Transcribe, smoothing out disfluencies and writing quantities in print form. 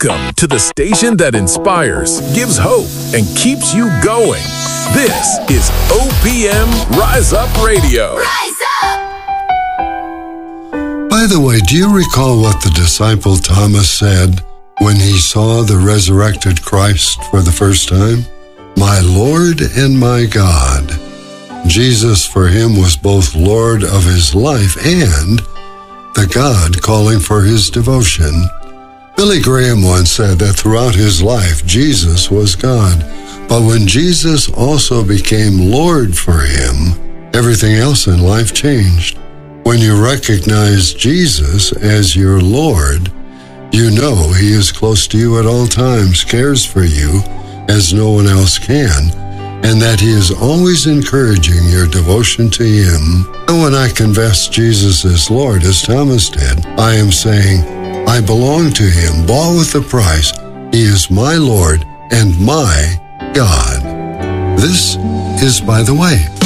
Welcome to the station that inspires, gives hope, and keeps you going. This is OPM Rise Up Radio. Rise up! By the way, do you recall what the disciple Thomas said when he saw the resurrected Christ for the first time? My Lord and my God. Jesus for him was both Lord of his life and the God calling for his devotion. Billy Graham once said that throughout his life, Jesus was God. But when Jesus also became Lord for him, everything else in life changed. When you recognize Jesus as your Lord, you know he is close to you at all times, cares for you as no one else can, and that he is always encouraging your devotion to him. And when I confess Jesus as Lord, as Thomas did, I am saying, I belong to him, bought with a price. He is my Lord and my God. This is By the Way.